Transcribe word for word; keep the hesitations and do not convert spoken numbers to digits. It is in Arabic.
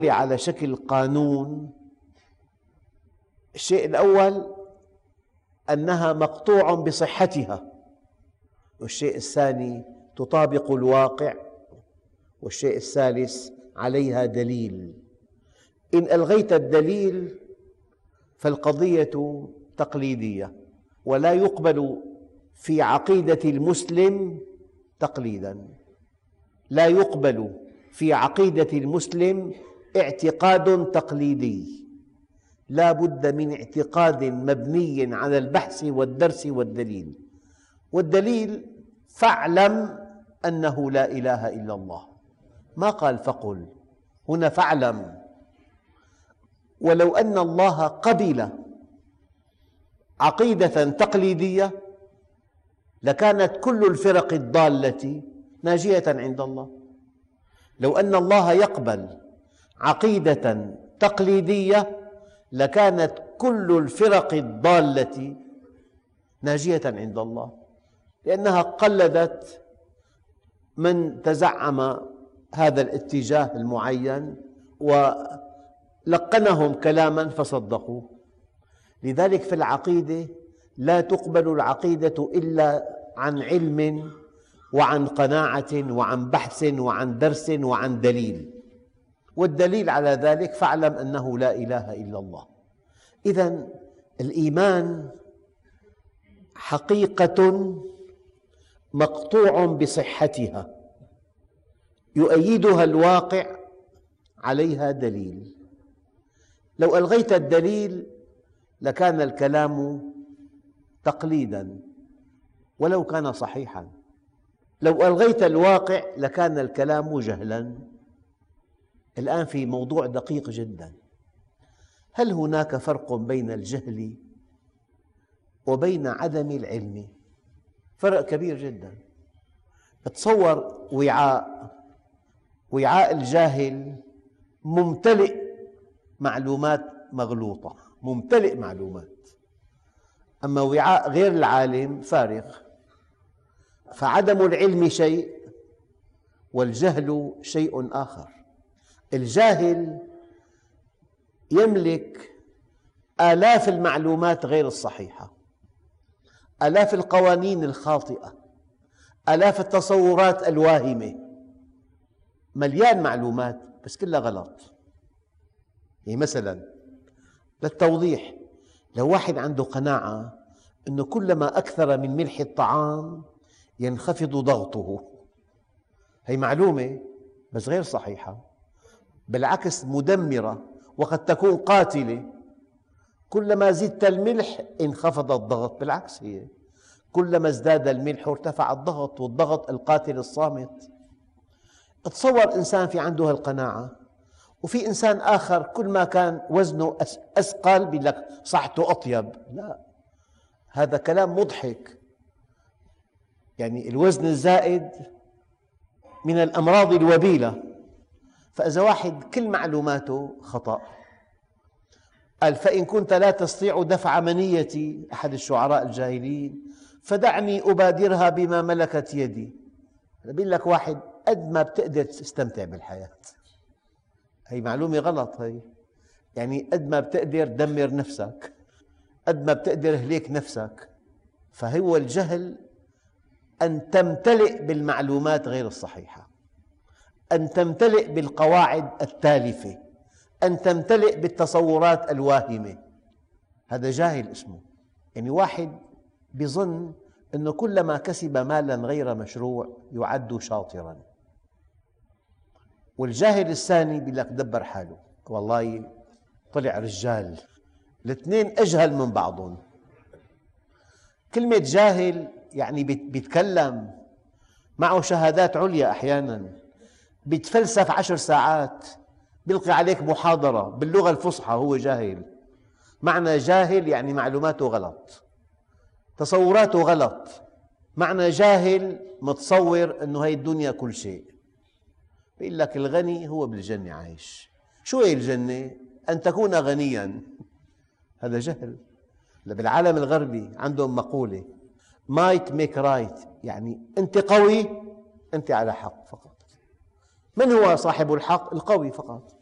على شكل قانون. الشيء الأول أنها مقطوع بصحتها، والشيء الثاني تطابق الواقع، والشيء الثالث عليها دليل. إن ألغيت الدليل فالقضية تقليدية، ولا يقبل في عقيدة المسلم تقليداً، لا يقبل في عقيدة المسلم اعتقاد تقليدي، لا بد من اعتقاد مبني على البحث والدرس والدليل. والدليل فاعلم أنه لا إله إلا الله، ما قال فقل، هنا فاعلم. ولو أن الله قبل عقيدة تقليدية لكانت كل الفرق الضالة ناجية عند الله. لو أن الله يقبل عقيدة تقليدية لكانت كل الفرق الضالة ناجية عند الله، لأنها قلدت من تزعم هذا الاتجاه المعين ولقنهم كلاما فصدقوه. لذلك في العقيدة لا تقبل العقيدة إلا عن علم وعن قناعة وعن بحث وعن درس وعن دليل، والدليل على ذلك فاعلم أنه لا إله إلا الله. إذن الإيمان حقيقة مقطوع بصحتها، يؤيدها الواقع، عليها دليل. لو ألغيت الدليل لكان الكلام تقليداً ولو كان صحيحاً، لو ألغيت الواقع لكان الكلام جهلاً. الآن في موضوع دقيق جداً: هل هناك فرق بين الجهل وبين عدم العلم؟ فرق كبير جداً. تصور وعاء، وعاء الجاهل ممتلئ معلومات مغلوطة، ممتلئ معلومات، أما وعاء غير العالم فارغ. فعدم العلم شيء والجهل شيء آخر. الجاهل يملك آلاف المعلومات غير الصحيحة، آلاف القوانين الخاطئة، آلاف التصورات الواهمة، مليان معلومات بس كلها غلط. يعني مثلا للتوضيح، لو واحد عنده قناعة أنه كلما أكثر من ملح الطعام ينخفض ضغطه، هي معلومة بس غير صحيحة، بالعكس مدمرة وقد تكون قاتلة. كلما زدت الملح انخفض الضغط، بالعكس هي كلما ازداد الملح ارتفع الضغط، والضغط القاتل الصامت. تصور إنسان في عنده هالقناعة، وفي إنسان آخر كل ما كان وزنه أثقل بيقول لك صحته أطيب. لا، هذا كلام مضحك. يعني الوزن الزائد من الأمراض الوبيلة. فإذا واحد كل معلوماته خطأ، قال: فإن كنت لا تستطيع دفع منيتي، أحد الشعراء الجاهليين، فدعني أبادرها بما ملكت يدي. بيقول لك واحد قد ما بتقدر تستمتع بالحياة. هي معلومة غلط. هي يعني قد ما بتقدر دمر نفسك، قد ما بتقدر هليك نفسك. فهو الجهل أن تمتلئ بالمعلومات غير الصحيحة، أن تمتلئ بالقواعد التالفة، أن تمتلئ بالتصورات الواهمة. هذا جاهل اسمه. يعني واحد بيظن أنه كلما كسب مالا غير مشروع يعد شاطراً. والجاهل الثاني بيقول لك دبر حاله، والله طلع رجال. الاثنين أجهل من بعضهم. كلمة جاهل يعني بيتكلم، معه شهادات عليا، أحياناً بيتفلسف عشر ساعات، بيلقي عليك محاضرة باللغة الفصحى، هو جاهل. معنى جاهل يعني معلوماته غلط، تصوراته غلط. معنى جاهل متصور أنه هي الدنيا كل شيء. بيقول لك الغني هو بالجنة عايش. شو هي الجنة؟ أن تكون غنياً. هذا جهل. بالعالم الغربي عندهم مقولة: might make right، يعني أنت قوي، أنت على حق فقط. من هو صاحب الحق؟ القوي فقط.